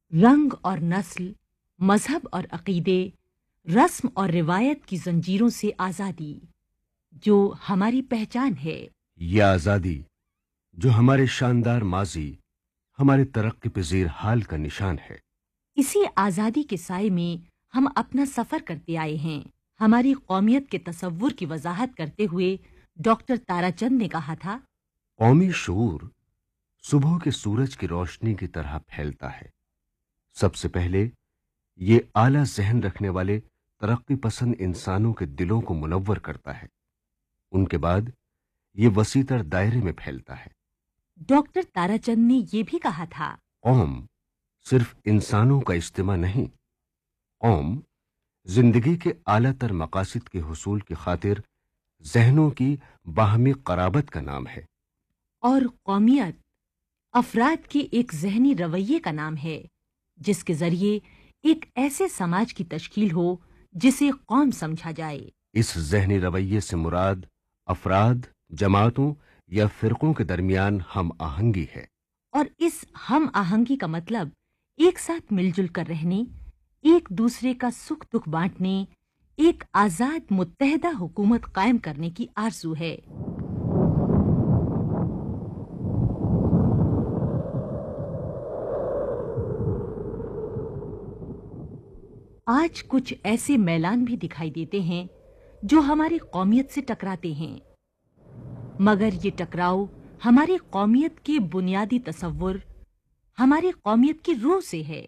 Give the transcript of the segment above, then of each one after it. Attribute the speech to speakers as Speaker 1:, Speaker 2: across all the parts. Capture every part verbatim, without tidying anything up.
Speaker 1: رنگ اور نسل، مذہب اور عقیدے، رسم اور روایت کی زنجیروں سے آزادی جو ہماری پہچان ہے۔
Speaker 2: یہ آزادی جو ہمارے شاندار ماضی، ہمارے ترقی پذیر حال کا نشان ہے۔
Speaker 1: اسی آزادی کے سائے میں ہم اپنا سفر کرتے آئے ہیں۔ ہماری قومیت کے تصور کی وضاحت کرتے ہوئے ڈاکٹر تارا چند نے کہا تھا،
Speaker 2: قومی شعور صبح کے سورج کی روشنی کی طرح پھیلتا ہے۔ سب سے پہلے یہ اعلیٰ ذہن رکھنے والے ترقی پسند انسانوں کے دلوں کو منور کرتا ہے، ان کے بعد یہ وسیع تر دائرے میں پھیلتا ہے۔
Speaker 1: ڈاکٹر تارا چند نے یہ بھی کہا تھا،
Speaker 2: قوم صرف انسانوں کا اجتماع نہیں، قوم زندگی کے اعلیٰ تر مقاصد کے حصول کی خاطر ذہنوں کی باہمی قرابت کا نام ہے۔
Speaker 1: اور قومیت افراد کے ایک ذہنی رویے کا نام ہے جس کے ذریعے ایک ایسے سماج کی تشکیل ہو جسے قوم سمجھا جائے۔
Speaker 2: اس ذہنی رویے سے مراد افراد، جماعتوں یا فرقوں کے درمیان ہم آہنگی ہے۔
Speaker 1: اور اس ہم آہنگی کا مطلب ایک ساتھ مل جل کر رہنے، ایک دوسرے کا سکھ دکھ بانٹنے، ایک آزاد متحدہ حکومت قائم کرنے کی آرزو ہے۔ آج کچھ ایسے میلان بھی دکھائی دیتے ہیں جو ہماری قومیت سے ٹکراتے ہیں، مگر یہ ٹکراؤ ہماری قومیت کے بنیادی تصور، ہماری قومیت کی روح سے ہے۔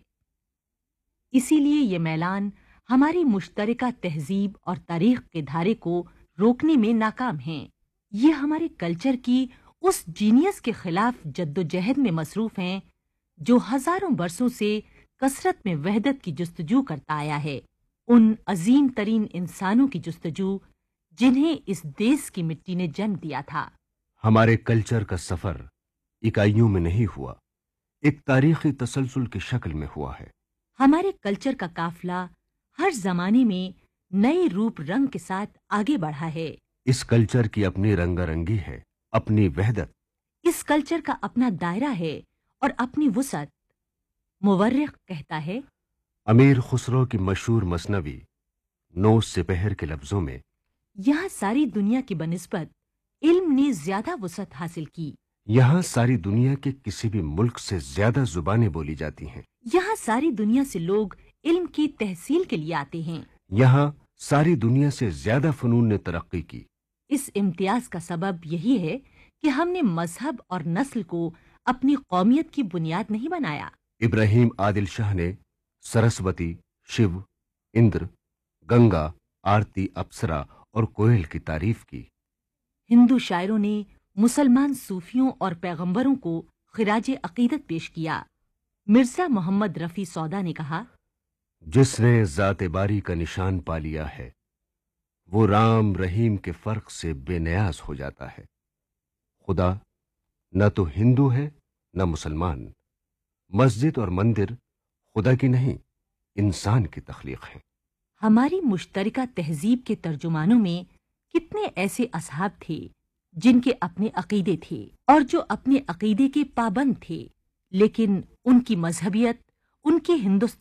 Speaker 1: اسی لیے یہ میلان ہماری مشترکہ تہذیب اور تاریخ کے دھارے کو روکنے میں ناکام ہیں۔ یہ ہمارے کلچر کی اس جینیس کے خلاف جدوجہد میں مصروف ہیں جو ہزاروں برسوں سے کثرت میں وحدت کی جستجو کرتا آیا ہے، ان عظیم ترین انسانوں کی جستجو جنہیں اس دیس کی مٹی نے جنم دیا تھا۔
Speaker 2: ہمارے کلچر کا سفر اکائیوں میں نہیں ہوا، ایک تاریخی تسلسل کی شکل میں ہوا ہے۔
Speaker 1: ہمارے کلچر کا قافلہ ہر زمانے میں نئے روپ رنگ کے ساتھ آگے بڑھا ہے۔
Speaker 2: اس کلچر کی اپنی رنگا رنگی ہے، اپنی وحدت۔
Speaker 1: اس کلچر کا اپنا دائرہ ہے اور اپنی وسعت۔ مورخ کہتا ہے،
Speaker 2: امیر خسرو کی مشہور مثنوی نو سپہر کے لفظوں میں،
Speaker 1: یہاں ساری دنیا کی بنسبت علم نے زیادہ وسعت حاصل کی۔
Speaker 2: یہاں ساری دنیا کے کسی بھی ملک سے زیادہ زبانیں بولی جاتی ہیں۔
Speaker 1: یہاں ساری دنیا سے لوگ علم کی تحصیل کے لیے آتے ہیں۔
Speaker 2: یہاں ساری دنیا سے زیادہ فنون نے ترقی کی۔
Speaker 1: اس امتیاز کا سبب یہی ہے کہ ہم نے مذہب اور نسل کو اپنی قومیت کی بنیاد نہیں بنایا۔
Speaker 2: ابراہیم عادل شاہ نے سرسوتی، شیو، اندر، گنگا، آرتی، اپسرا اور کوئل کی تعریف کی۔
Speaker 1: ہندو شاعروں نے مسلمان صوفیوں اور پیغمبروں کو خراج عقیدت پیش کیا۔ مرزا محمد رفیع سودا نے کہا،
Speaker 2: جس نے ذات باری کا نشان پا لیا ہے وہ رام رحیم کے فرق سے بے نیاز ہو جاتا ہے۔ خدا نہ تو ہندو ہے نہ مسلمان، مسجد اور مندر خدا کی نہیں انسان کی تخلیق ہے۔
Speaker 1: ہماری مشترکہ تہذیب کے ترجمانوں میں کتنے ایسے اصحاب تھے جن کے اپنے عقیدے تھے اور جو اپنے عقیدے کے پابند تھے، لیکن ان کی مذہبیت، ان کے ہندوستان